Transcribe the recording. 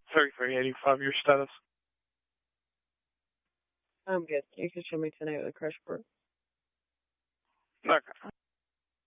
3385, your status. I'm good. You can show me tonight with a crash report. Okay.